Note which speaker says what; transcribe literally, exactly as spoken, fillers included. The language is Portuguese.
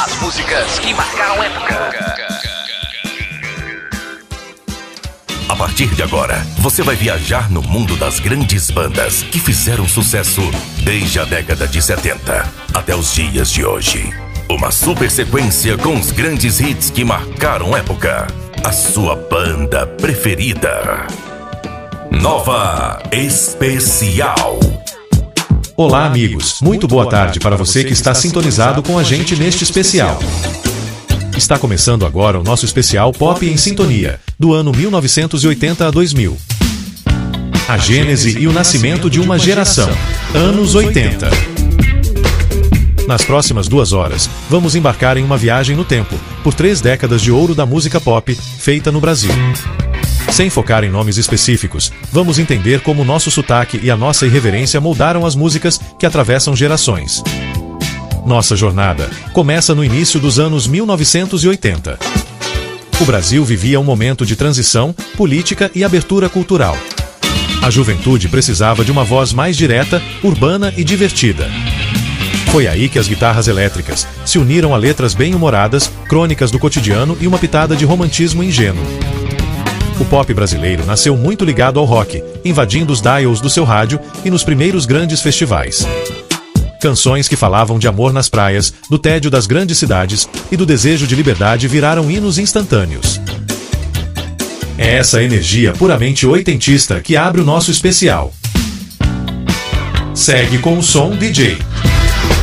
Speaker 1: As músicas que marcaram época.
Speaker 2: A partir de agora, você vai viajar no mundo das grandes bandas que fizeram sucesso desde a década de setenta até os dias de hoje. Uma super sequência com os grandes hits que marcaram época. A sua banda preferida. Nova Especial.
Speaker 3: Olá, amigos. Muito boa tarde para você que está sintonizado com a gente neste especial. Está começando agora o nosso especial Pop em Sintonia, do ano mil novecentos e oitenta a dois mil. A gênese e o nascimento de uma geração. Anos oitenta. Nas próximas duas horas, vamos embarcar em uma viagem no tempo, por três décadas de ouro da música pop, feita no Brasil. Sem focar em nomes específicos, vamos entender como o nosso sotaque e a nossa irreverência moldaram as músicas que atravessam gerações. Nossa jornada começa no início dos anos mil novecentos e oitenta. O Brasil vivia um momento de transição, política e abertura cultural. A juventude precisava de uma voz mais direta, urbana e divertida. Foi aí que as guitarras elétricas se uniram a letras bem-humoradas, crônicas do cotidiano e uma pitada de romantismo ingênuo. O pop brasileiro nasceu muito ligado ao rock, invadindo os dials do seu rádio e nos primeiros grandes festivais. Canções que falavam de amor nas praias, do tédio das grandes cidades e do desejo de liberdade viraram hinos instantâneos. É essa energia puramente oitentista que abre o nosso especial. Segue com o som D J.